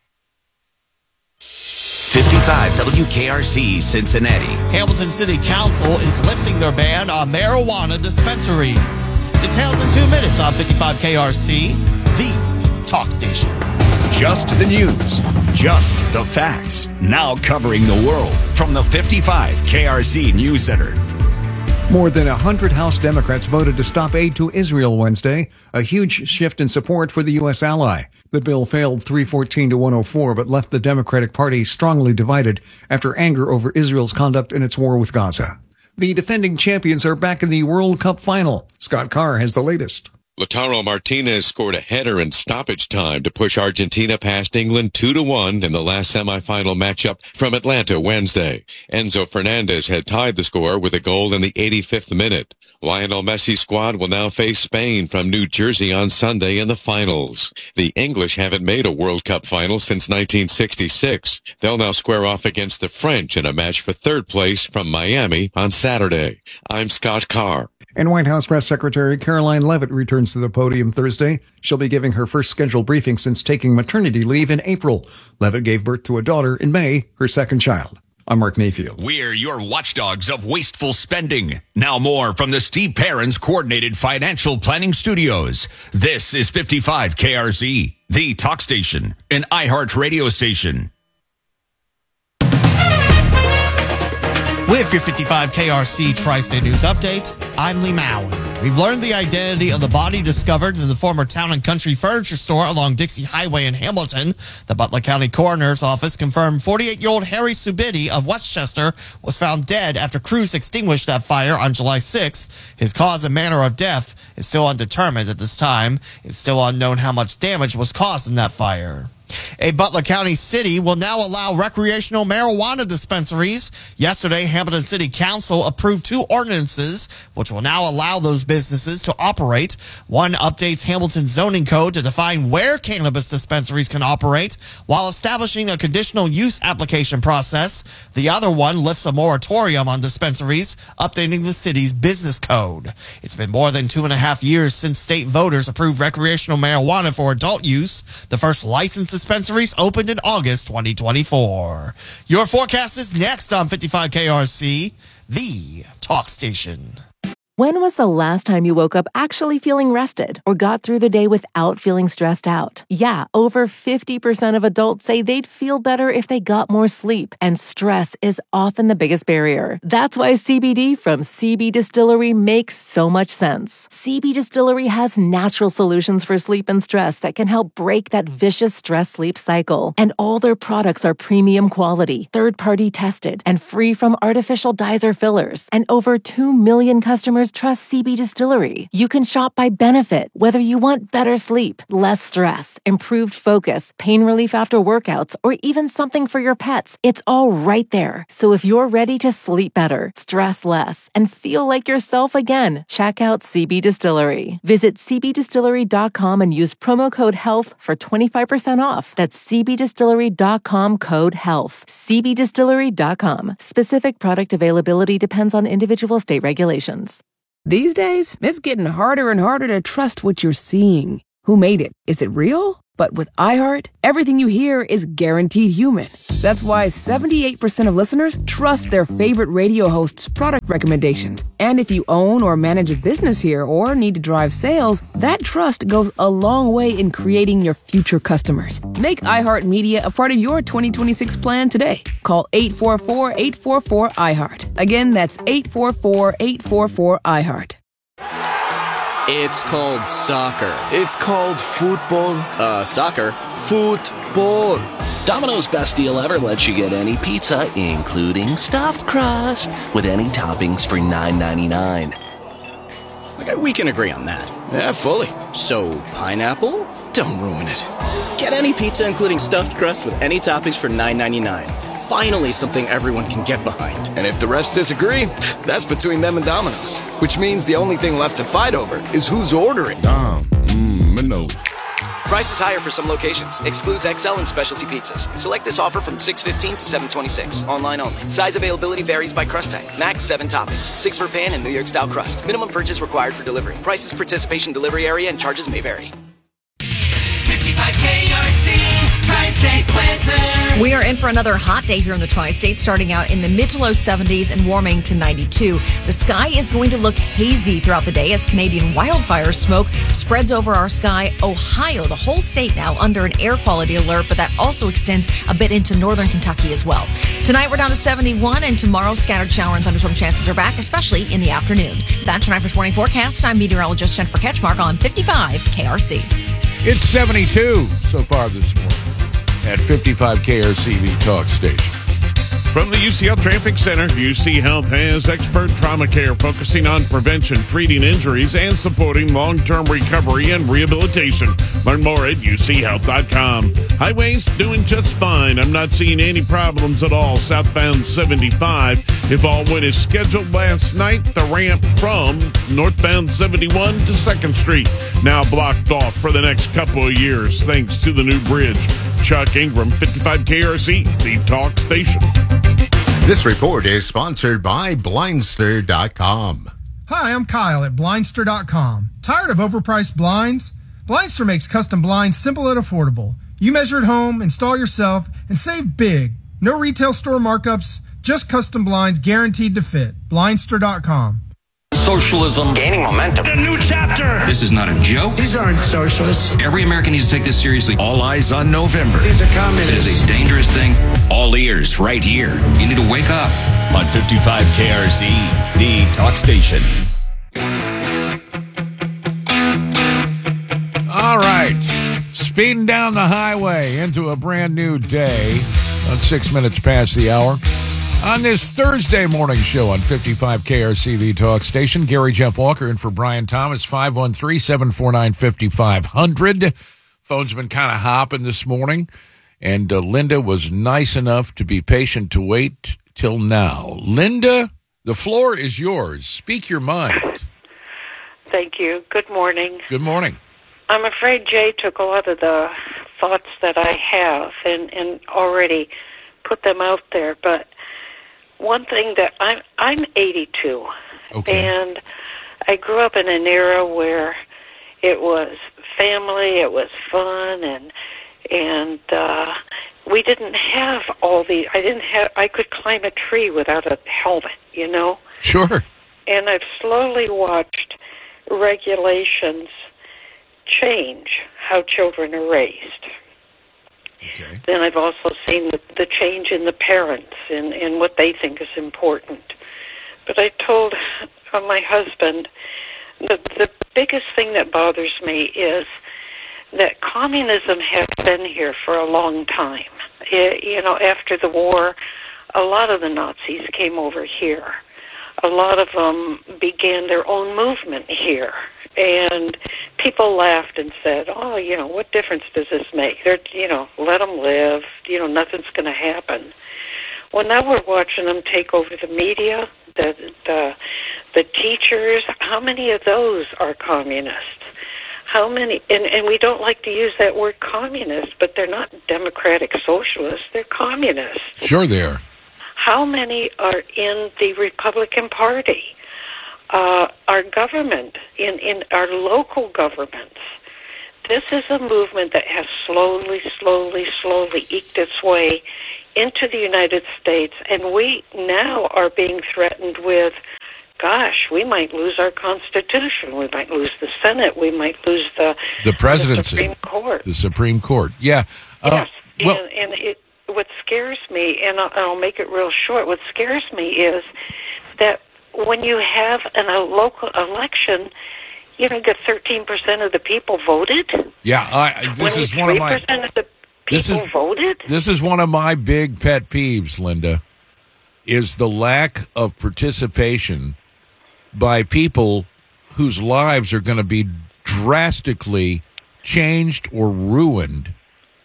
fifty-five W K R C Cincinnati. Hamilton City Council is lifting their ban on marijuana dispensaries. Details in two minutes on fifty-five K R C, the talk station. Just the news, just the facts. Now covering the world from the fifty-five K R C News Center. More than one hundred House Democrats voted to stop aid to Israel Wednesday, a huge shift in support for the U S ally. The bill failed three fourteen to one oh four, but left the Democratic Party strongly divided after anger over Israel's conduct in its war with Gaza. The defending champions are back in the World Cup final. Scott Carr has the latest. Lautaro Martinez scored a header in stoppage time to push Argentina past England two to one in the last semifinal matchup from Atlanta Wednesday. Enzo Fernandez had tied the score with a goal in the eighty-fifth minute. Lionel Messi's squad will now face Spain from New Jersey on Sunday in the finals. The English haven't made a World Cup final since nineteen sixty-six. They'll now square off against the French in a match for third place from Miami on Saturday. I'm Scott Carr. And White House Press Secretary Caroline Leavitt returns to the podium Thursday. She'll be giving her first scheduled briefing since taking maternity leave in April. Leavitt gave birth to a daughter in May, her second child. I'm Mark Mayfield. We're your watchdogs of wasteful spending. Now more from the Steve Perrins Coordinated Financial Planning Studios. This is fifty-five K R Z, the talk station, an iHeart radio station. With your fifty-five K R C Tri-State News Update, I'm Lee Mowen. We've learned the identity of the body discovered in the former Town and Country Furniture Store along Dixie Highway in Hamilton. The Butler County Coroner's Office confirmed forty-eight-year-old Harry Subidi of Westchester was found dead after crews extinguished that fire on July sixth. His cause and manner of death is still undetermined at this time. It's still unknown how much damage was caused in that fire. A Butler County city will now allow recreational marijuana dispensaries. Yesterday, Hamilton City Council approved two ordinances which will now allow those businesses to operate. One updates Hamilton's zoning code to define where cannabis dispensaries can operate while establishing a conditional use application process. The other one lifts a moratorium on dispensaries, updating the city's business code. It's been more than two and a half years since state voters approved recreational marijuana for adult use. The first licensed dispensaries opened in August twenty twenty-four. Your forecast is next on fifty-five K R C, the talk station. When was the last time you woke up actually feeling rested or got through the day without feeling stressed out? Yeah, over fifty percent of adults say they'd feel better if they got more sleep, and stress is often the biggest barrier. That's why C B D from C B Distillery makes so much sense. C B Distillery has natural solutions for sleep and stress that can help break that vicious stress-sleep cycle. And all their products are premium quality, third-party tested, and free from artificial dyes or fillers. And over two million customers customers trust C B Distillery. You can shop by benefit, whether you want better sleep, less stress, improved focus, pain relief after workouts, or even something for your pets. It's all right there. So if you're ready to sleep better, stress less, and feel like yourself again, check out C B Distillery. Visit c b distillery dot com and use promo code HEALTH for twenty-five percent off. That's c b distillery dot com code HEALTH. c b distillery dot com. Specific product availability depends on individual state regulations. These days, it's getting harder and harder to trust what you're seeing. Who made it? Is it real? But with iHeart, everything you hear is guaranteed human. That's why seventy-eight percent of listeners trust their favorite radio hosts' product recommendations. And if you own or manage a business here or need to drive sales, that trust goes a long way in creating your future customers. Make iHeart Media a part of your twenty twenty-six plan today. Call eight four four, eight four four, iHeart. Again, that's eight four four, eight four four, iHeart. It's called soccer. It's called football. Uh, soccer. Football. Domino's Best Deal Ever lets you get any pizza, including stuffed crust, with any toppings for nine ninety-nine. Okay, we can agree on that. Yeah, fully. So, pineapple? Don't ruin it. Get any pizza, including stuffed crust, with any toppings for nine ninety-nine. Finally, something everyone can get behind. And if the rest disagree, that's between them and Domino's. Which means the only thing left to fight over is who's ordering. Dom, mmm, Minos. Price is higher for some locations. Excludes X L and specialty pizzas. Select this offer from six fifteen to seven twenty-six. Online only. Size availability varies by crust type. Max seven toppings. Six for pan and New York style crust. Minimum purchase required for delivery. Prices, participation, delivery area, and charges may vary. fifty-five K R C Tri-State Weather. We are in for another hot day here in the Tri-State, starting out in the mid to low seventies and warming to ninety-two. The sky is going to look hazy throughout the day as Canadian wildfire smoke spreads over our sky. Ohio, the whole state now under an air quality alert, but that also extends a bit into northern Kentucky as well. Tonight we're down to seventy-one, and tomorrow scattered shower and thunderstorm chances are back, especially in the afternoon. That's your Nine First Morning Forecast. I'm meteorologist Jennifer Ketchmark on fifty-five K R C. It's seventy-two so far this morning at fifty-five K R C, the talk station. From the U C L Traffic Center, U C Health has expert trauma care focusing on prevention, treating injuries, and supporting long-term recovery and rehabilitation. Learn more at u c health dot com. Highways doing just fine. I'm not seeing any problems at all. Southbound seventy-five. If all went as scheduled last night, the ramp from northbound seventy-one to second Street now blocked off for the next couple of years thanks to the new bridge. Chuck Ingram, fifty-five K R C, the talk station. This report is sponsored by Blindster dot com. Hi, I'm Kyle at Blindster dot com. Tired of overpriced blinds? Blindster makes custom blinds simple and affordable. You measure at home, install yourself, and save big. No retail store markups, just custom blinds guaranteed to fit. Blindster dot com. Socialism gaining momentum. A new chapter. This is not a joke. These aren't socialists. Every American needs to take this seriously. All eyes on November. These are communists. It is a dangerous thing. All ears right here. You need to wake up. On fifty-five K R C, the talk station. All right. Speeding down the highway into a brand new day. About six minutes past the hour. On this Thursday morning show on fifty-five K R C, the talk station, Gary Jeff Walker in for Brian Thomas, five one three, seven four nine, five five zero zero. Phone's been kind of hopping this morning, and uh, Linda was nice enough to be patient to wait till now. Linda, the floor is yours. Speak your mind. Thank you. Good morning. Good morning. I'm afraid Jay took a lot of the thoughts that I have and, and already put them out there, but one thing that I'm I'm eighty-two, okay. And I grew up in an era where it was family, it was fun, and and uh, we didn't have all the. I didn't have. I could climb a tree without a helmet, you know. Sure. And I've slowly watched regulations change how children are raised. Okay. Then I've also seen the, the change in the parents and, and what they think is important. But I told uh, my husband that the biggest thing that bothers me is that communism has been here for a long time. It, you know, after the war, a lot of the Nazis came over here. a lot of them began their own movement here. And people laughed and said, oh, you know, what difference does this make? They're, you know, let them live. You know, nothing's going to happen. Well, now we're watching them take over the media, the, the, the teachers. How many of those are communists? How many, and, and we don't like to use that word communist, but they're not democratic socialists, they're communists. Sure they are. How many are in the Republican Party? Uh, our government, in, in our local governments. This is a movement that has slowly, slowly, slowly eked its way into the United States, and we now are being threatened with, gosh, we might lose our Constitution, we might lose the Senate, we might lose the, the presidency, the Supreme Court. The Supreme Court, yeah. Yes, uh, well, and, and it, what scares me, and I'll, I'll make it real short, what scares me is that when you have an, a local election, you know, get thirteen percent of the people voted. Yeah, I, this is one of my... Of the this is, voted? This is one of my big pet peeves, Linda, is the lack of participation by people whose lives are going to be drastically changed or ruined,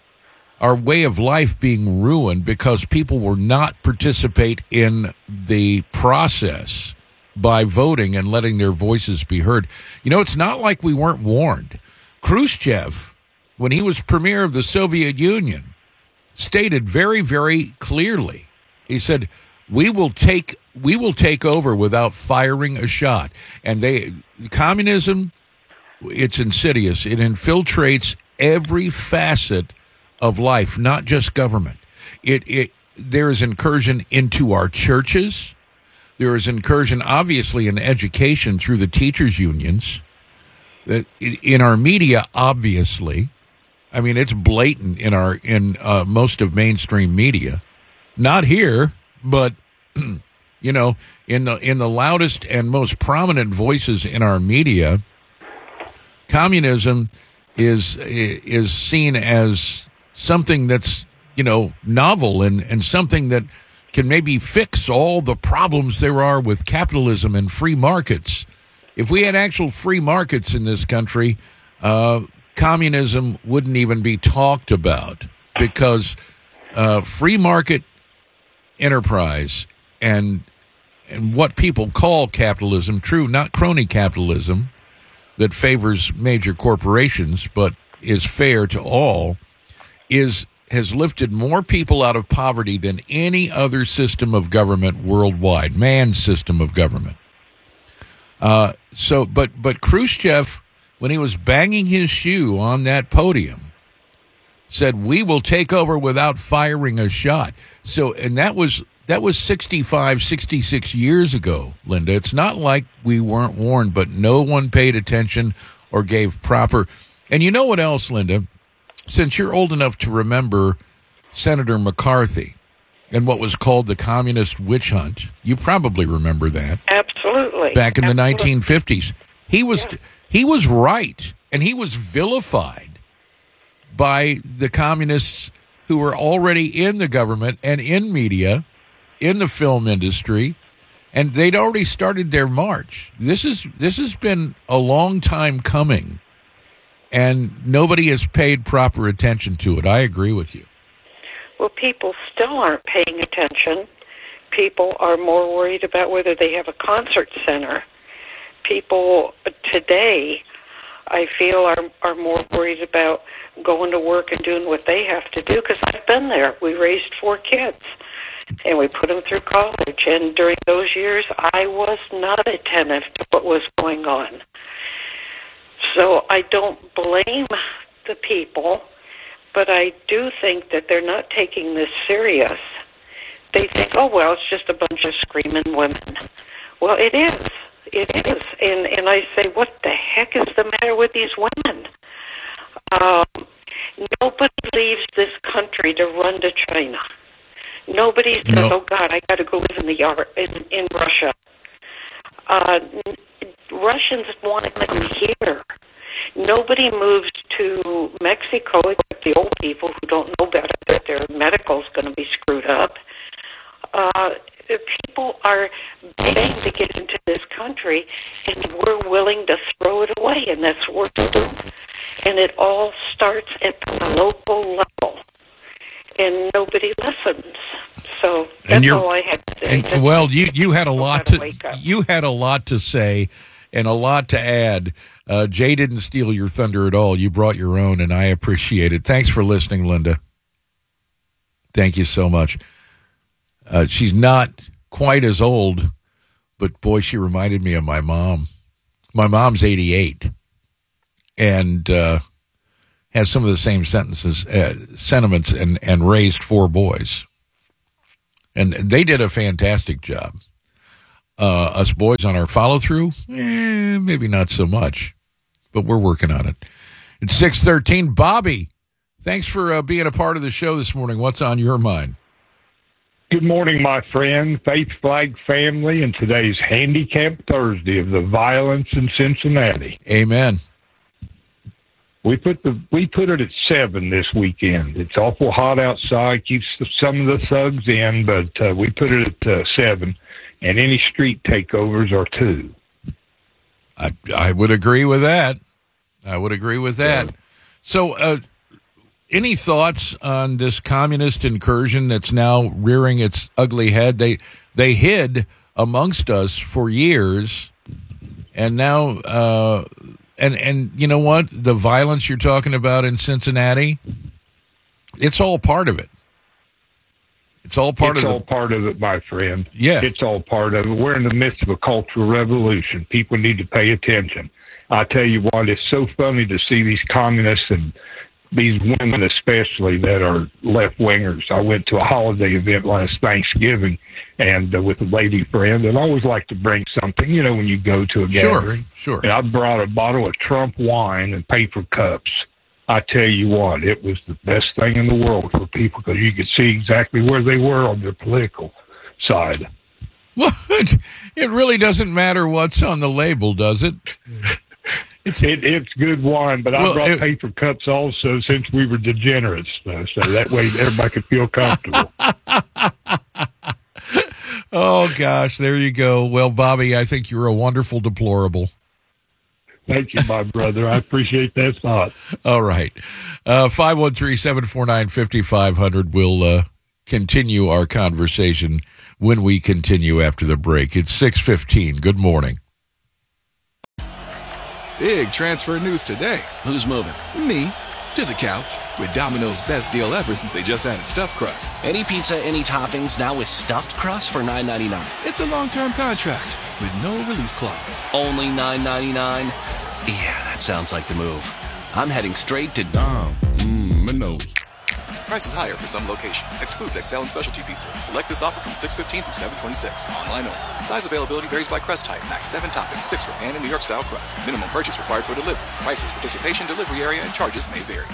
our way of life being ruined because people will not participate in the process by voting and letting their voices be heard. You know, it's not like we weren't warned. Khrushchev, when he was premier of the Soviet Union, stated very, very clearly, he said, we will take we will take over without firing a shot. And they communism, it's insidious. It infiltrates every facet of life, not just government. It it there is incursion into our churches. There is incursion, obviously, in education through the teachers' unions. In our media, obviously. I mean, it's blatant in our in uh, most of mainstream media. Not here, but you know, in the in the loudest and most prominent voices in our media, communism is is seen as something that's, you know, novel and, and something that can maybe fix all the problems there are with capitalism and free markets. If we had actual free markets in this country, uh, communism wouldn't even be talked about, because uh, free market enterprise and and what people call capitalism, true, not crony capitalism that favors major corporations but is fair to all, is has lifted more people out of poverty than any other system of government worldwide, man's system of government. Uh, so, but but Khrushchev, when he was banging his shoe on that podium, said, "We will take over without firing a shot." So, and that was that was sixty-five, sixty-six years ago, Linda. It's not like we weren't warned, but no one paid attention or gave proper. And you know what else, Linda? Since you're old enough to remember Senator McCarthy and what was called the communist witch hunt, you probably remember that. Absolutely. Back in Absolutely. the nineteen fifties. He was Yeah. he was right, and he was vilified by the communists who were already in the government and in media, in the film industry, and they'd already started their march. This is this has been a long time coming, and nobody has paid proper attention to it. I agree with you. Well, people still aren't paying attention. People are more worried about whether they have a concert center. People today, I feel, are are more worried about going to work and doing what they have to do, because I've been there. We raised four kids, and we put them through college, and during those years, I was not attentive to what was going on. So I don't blame the people, but I do think that they're not taking this serious. They think, oh, well, it's just a bunch of screaming women. Well, it is. It is. And, and I say, what the heck is the matter with these women? Um, nobody leaves this country to run to China. Nobody says, No. oh, God, I got to go live in the yard in, in Russia. Uh, Russians want to come here. Nobody moves to Mexico except the old people who don't know better that their medical's going to be screwed up. Uh, people are shame to get into this country, and we're willing to throw it away, and that's what we're doing. And it all starts at the local level, and nobody listens. So that's all I had to say. And, well, you you had a lot to you had a lot to say and a lot to add. Uh, Jay didn't steal your thunder at all. You brought your own, and I appreciate it. Thanks for listening, Linda. Thank you so much. Uh, she's not quite as old, but boy, she reminded me of my mom. My mom's eighty-eight, and uh, has some of the same sentences, uh, sentiments, and and raised four boys. And they did a fantastic job. Uh, us boys on our follow-through, eh, maybe not so much, but we're working on it. It's six thirteen. Bobby, thanks for uh, being a part of the show this morning. What's on your mind? Good morning, my friend, Faith Flag family, and today's Handicap Thursday of the violence in Cincinnati. Amen. We put the we put it at seven this weekend. It's awful hot outside, keeps some of the thugs in, but uh, we put it at uh, seven, and any street takeovers are two. I I would agree with that. I would agree with that. So, uh, any thoughts on this communist incursion that's now rearing its ugly head? They they hid amongst us for years, and now. Uh, And and you know what? The violence you're talking about in Cincinnati, it's all part of it. It's all part it's of all the, part of it, my friend. Yeah. It's all part of it. We're in the midst of a cultural revolution. People need to pay attention. I tell you what, it's so funny to see these communists and these women especially that are left-wingers. I went to a holiday event last Thanksgiving and uh, with a lady friend, and I always like to bring something, you know, when you go to a Sure, gathering. sure. And I brought a bottle of Trump wine and paper cups. I tell you what, it was the best thing in the world for people because you could see exactly where they were on their political side. What? It really doesn't matter what's on the label, does it? It's it, it's good wine, but Well, I brought it- paper cups also since we were degenerates, uh, so that way everybody could feel comfortable. Oh, gosh, there you go. Well, Bobby, I think you're a wonderful deplorable. Thank you, my brother. I appreciate that thought. All right. Uh, five one three, seven four nine, five five zero zero. We'll uh, continue our conversation when we continue after the break. It's six fifteen. Good morning. Big transfer news today. Who's moving? Me. To the couch. With Domino's best deal ever since they just added stuffed crust. Any pizza, any toppings, now with stuffed crust for nine ninety-nine. It's a long-term contract with no release clause. Only nine ninety-nine? Yeah, that sounds like the move. I'm heading straight to Dom. Mmm, my nose. Prices higher for some locations. Excludes X L and specialty pizzas. Select this offer from six fifteen through seven twenty-six. Online only. Size availability varies by crust type. Max seven toppings, six for pan and New York style crust. Minimum purchase required for delivery. Prices, participation, delivery area, and charges may vary.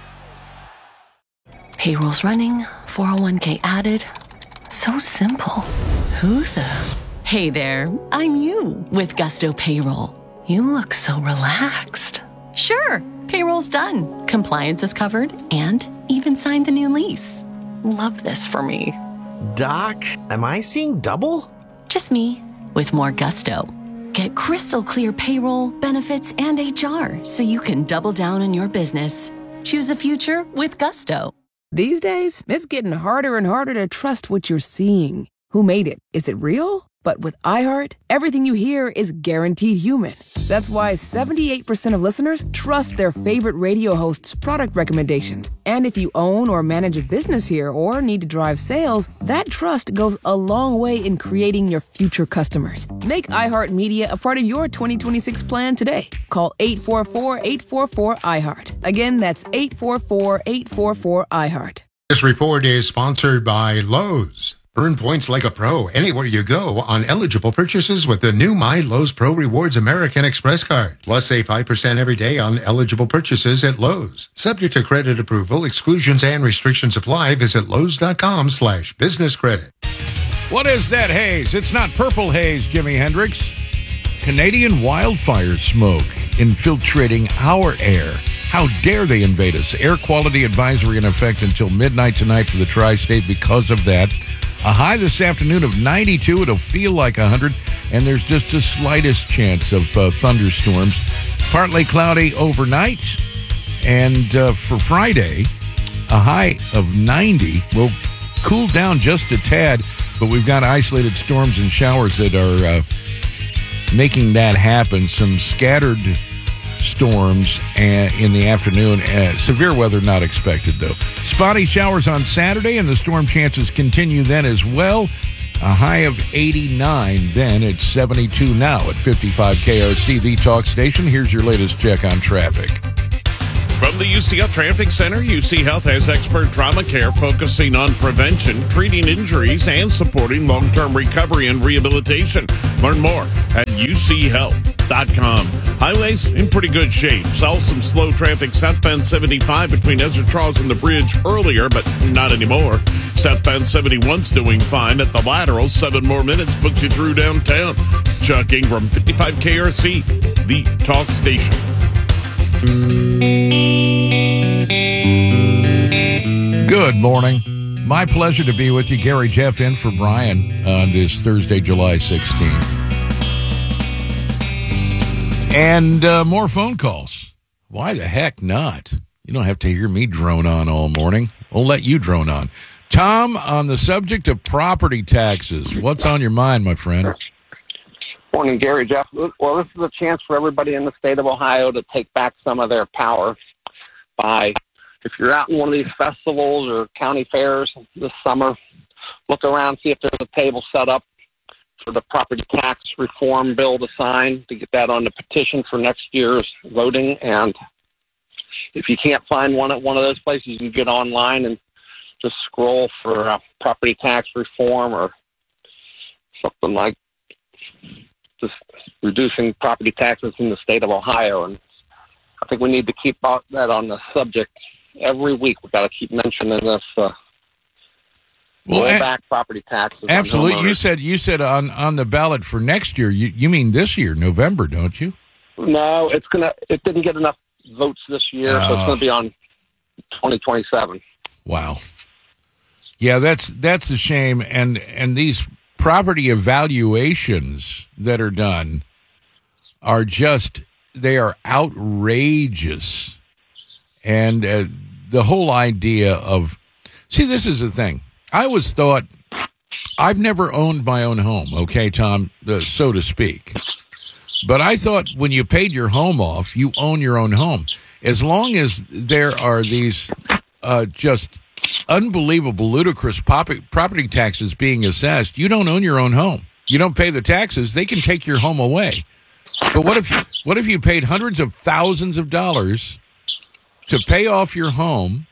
Payroll's running, four oh one k added. So simple. Who the? Hey there, I'm you with Gusto Payroll. You look so relaxed. Sure, payroll's done. Compliance is covered and even signed the new lease. Love this for me. Doc, am I seeing double? Just me with more gusto. Get crystal clear payroll, benefits, and H R so you can double down on your business. Choose a future with Gusto. These days, it's getting harder and harder to trust what you're seeing. Who made it? Is it real? But with iHeart, everything you hear is guaranteed human. That's why seventy-eight percent of listeners trust their favorite radio hosts' product recommendations. And if you own or manage a business here or need to drive sales, that trust goes a long way in creating your future customers. Make iHeartMedia a part of your twenty twenty-six plan today. Call eight four four, eight four four, iHeart. Again, that's eight four four, eight four four, iHeart. This report is sponsored by Lowe's. Earn points like a pro anywhere you go on eligible purchases with the new My Lowe's Pro Rewards American Express card. Plus, save five percent every day on eligible purchases at Lowe's. Subject to credit approval, exclusions and restrictions apply. Visit Lowe's.com slash business credit. What is that haze? It's not purple haze, Jimi Hendrix. Canadian wildfire smoke infiltrating our air. How dare they invade us? Air quality advisory in effect until midnight tonight for the tri-state because of that. A high this afternoon of ninety-two. It'll feel like one hundred. and there's just the slightest chance of uh, thunderstorms. Partly cloudy overnight, and uh, for Friday, a high of ninety. Will cool down just a tad, but we've got isolated storms and showers that are uh, making that happen. Some scattered storms uh, in the afternoon. Uh, severe weather not expected, though. Spotty showers on Saturday, and the storm chances continue then as well. A high of eighty-nine, then it's seventy-two now at fifty-five K R C, the talk station. Here's your latest check on traffic. From the U C L Traffic Center, U C Health has expert trauma care focusing on prevention, treating injuries, and supporting long-term recovery and rehabilitation. Learn more at U C health dot com. Highways in pretty good shape. Saw some slow traffic southbound seventy-five between Ezra Charles and the bridge earlier, but not anymore. Southbound seventy-one's doing fine at the lateral. Seven more minutes puts you through downtown. Chuck Ingram, fifty-five K R C, the talk station. Good morning. My pleasure to be with you. Gary Jeff in for Brian on this Thursday, July sixteenth. And uh, more phone calls. Why the heck not? You don't have to hear me drone on all morning. I'll let you drone on. Tom, on the subject of property taxes, what's on your mind, my friend? Morning, Gary, Jeff. Well, this is a chance for everybody in the state of Ohio to take back some of their power by, if you're out in one of these festivals or county fairs this summer, look around, see if there's a table set up for the property tax reform bill to sign, to get that on the petition for next year's voting. And if you can't find one at one of those places, you can get online and just scroll for uh, property tax reform or something like just reducing property taxes in the state of Ohio. And I think we need to keep out that on the subject every week. We've got to keep mentioning this. Uh, well, roll a- back property taxes. Absolutely. You said you said on, on the ballot for next year. You you mean this year, November, don't you? No, it's gonna. It didn't get enough votes this year, Oh. so it's going to be on twenty twenty-seven. Wow. Yeah, that's that's a shame. And and these property evaluations that are done are just, they are outrageous. And uh, the whole idea of, see, this is the thing. I always thought, I've never owned my own home, okay, Tom, uh, so to speak. But I thought when you paid your home off, you own your own home. As long as there are these uh, just unbelievable, ludicrous pop- property taxes being assessed, you don't own your own home. You don't pay the taxes, they can take your home away. But what if you, what if you paid hundreds of thousands of dollars to pay off your home,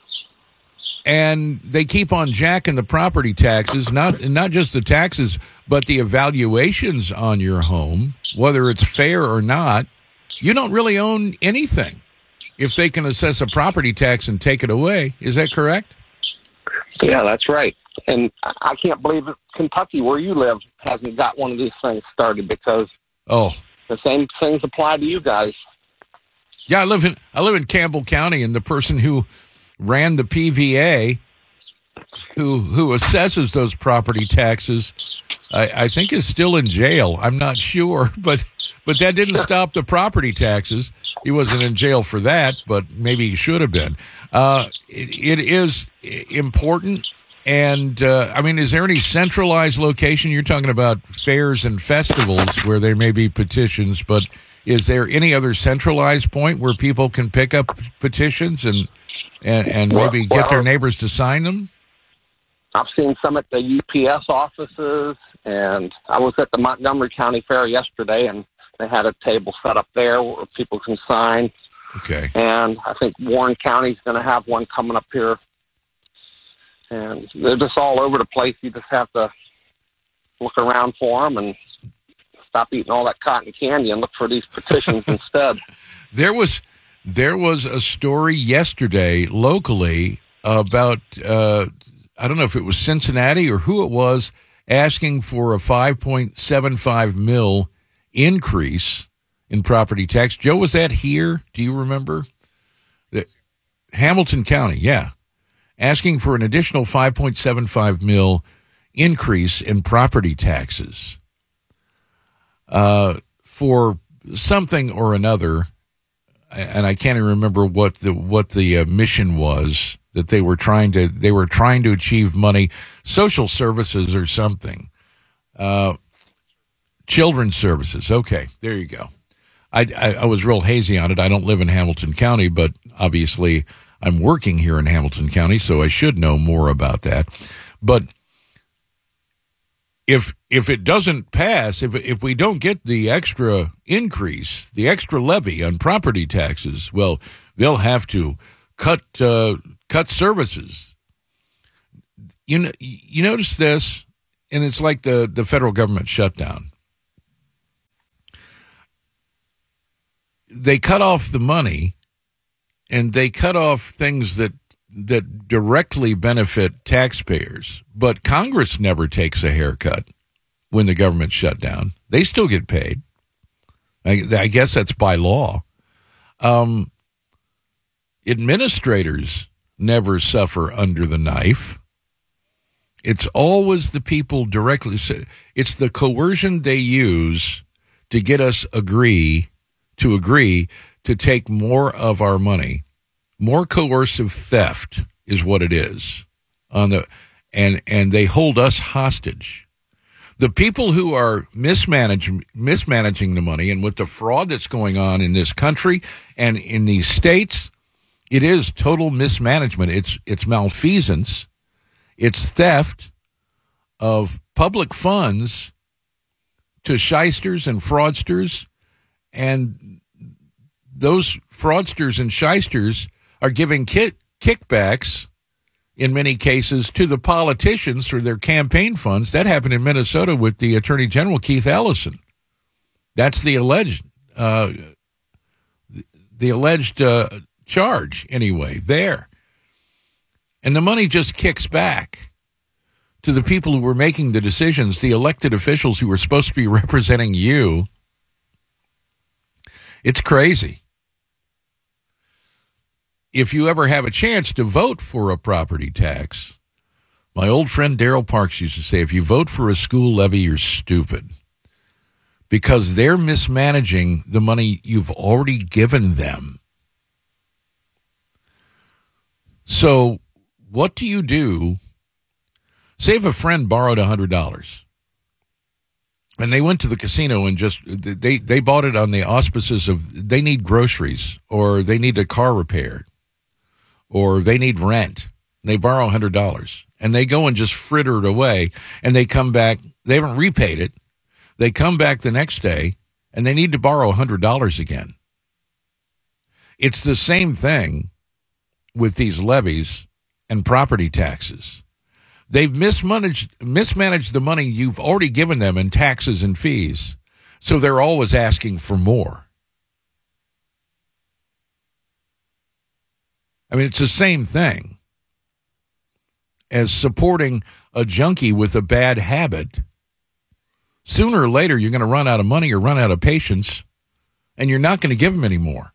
and they keep on jacking the property taxes, not not just the taxes, but the evaluations on your home, whether it's fair or not? You don't really own anything if they can assess a property tax and take it away. Is that correct? Yeah, that's right. And I I can't believe that Kentucky, where you live, hasn't got one of these things started, because oh, the same things apply to you guys. Yeah, I live in I live in Campbell County, and the person who ran the P V A, who who assesses those property taxes, I, I think is still in jail. I'm not sure, but but that didn't stop the property taxes. He wasn't in jail for that, but maybe he should have been. Uh, it, it is important. And, uh, I mean, is there any centralized location? You're talking about fairs and festivals where there may be petitions, but is there any other centralized point where people can pick up petitions and and, and maybe well, get their neighbors to sign them? I've seen some at the U P S offices, and I was at the Montgomery County Fair yesterday, and they had a table set up there where people can sign. Okay. And I think Warren County's going to have one coming up here. And they're just all over the place. You just have to look around for them and stop eating all that cotton candy and look for these petitions instead. There was there was a story yesterday locally about, uh, I don't know if it was Cincinnati or who it was, asking for a five point seven five mil increase in property tax. Joe, was that here? Do you remember? The, Hamilton County, yeah. Asking for an additional five point seven five mil increase in property taxes. uh, for something or another, and I can't even remember what the what the uh, mission was that they were trying to they were trying to achieve money, social services or something, uh, children's services. Okay, there you go. I, I I was real hazy on it. I don't live in Hamilton County, but obviously I'm working here in Hamilton County, so I should know more about that. But if if it doesn't pass, if if we don't get the extra increase, the extra levy on property taxes, well, they'll have to cut uh, cut services. You know, you notice this, and it's like the, the federal government shutdown. They cut off the money, and they cut off things that that directly benefit taxpayers. But Congress never takes a haircut when the government's shut down. They still get paid. I, I guess that's by law. Um, administrators never suffer under the knife. It's always the people directly. It's the coercion they use to get us agree to agree to take more of our money. More coercive theft is what it is on the, and and they hold us hostage. The people who are mismanaging mismanaging the money, and with the fraud that's going on in this country and in these states, it is total mismanagement. It's it's malfeasance. It's theft of public funds to shysters and fraudsters, and those fraudsters and shysters are giving kick, kickbacks in many cases to the politicians for their campaign funds. That happened in Minnesota with the Attorney General, Keith Ellison. That's the alleged, uh, the alleged uh, charge, anyway, there. And the money just kicks back to the people who were making the decisions, the elected officials who were supposed to be representing you. It's crazy. If you ever have a chance to vote for a property tax, my old friend Daryl Parks used to say, if you vote for a school levy, you're stupid, because they're mismanaging the money you've already given them. So what do you do? Say if a friend borrowed one hundred dollars and they went to the casino and just, they, they bought it on the auspices of they need groceries, or they need a car repaired, or they need rent. They borrow one hundred dollars and they go and just fritter it away, and they come back. They haven't repaid it. They come back the next day and they need to borrow one hundred dollars again. It's the same thing with these levies and property taxes. They've mismanaged, mismanaged the money you've already given them in taxes and fees, so they're always asking for more. I mean, it's the same thing as supporting a junkie with a bad habit. Sooner or later, you're going to run out of money or run out of patience, and you're not going to give them any more.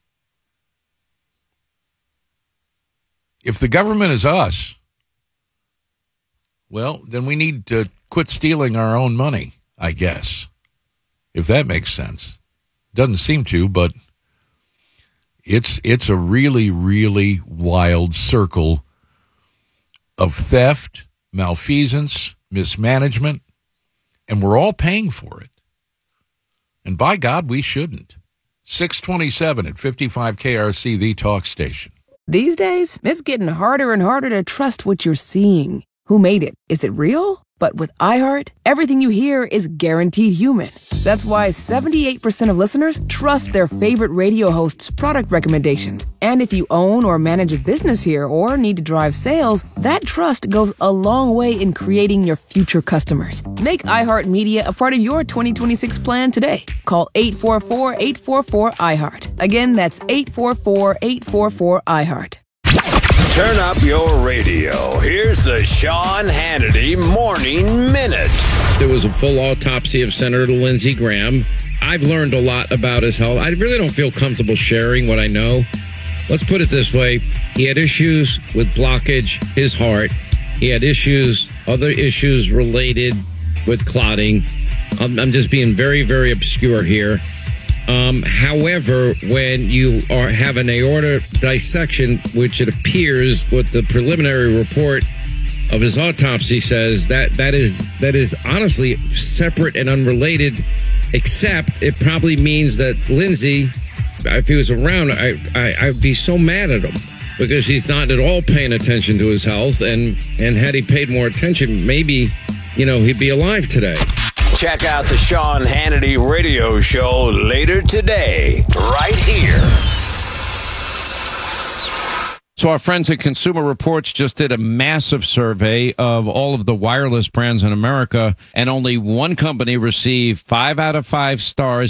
If the government is us, well, then we need to quit stealing our own money, I guess, if that makes sense. Doesn't seem to, but it's it's a really, really wild circle of theft, malfeasance, mismanagement, and we're all paying for it. And by God, we shouldn't. six twenty-seven at fifty-five K R C, the talk station. These days, it's getting harder and harder to trust what you're seeing. Who made it? Is it real? But with iHeart, everything you hear is guaranteed human. That's why seventy-eight percent of listeners trust their favorite radio host's product recommendations. And if you own or manage a business here or need to drive sales, that trust goes a long way in creating your future customers. Make iHeart Media a part of your twenty twenty-six plan today. Call eight four four, eight four four, iHeart. Again, that's eight four four, eight four four, iHeart. Turn up your radio. Here's the Sean Hannity Morning Minute. There was a full autopsy of Senator Lindsey Graham. I've learned a lot about his health. I really don't feel comfortable sharing what I know. Let's put it this way. He had issues with blockage, his heart. He had issues, other issues related with clotting. I'm, I'm just being very, very obscure here. Um, however, when you are have an aorta dissection, which it appears what the preliminary report of his autopsy says, that that is that is honestly separate and unrelated, except it probably means that Lindsay, if he was around, I, I I'd be so mad at him because he's not at all paying attention to his health, and and had he paid more attention, maybe, you know, he'd be alive today. Check out the Sean Hannity radio show later today, right here. So our friends at Consumer Reports just did a massive survey of all of the wireless brands in America, and only one company received five out of five stars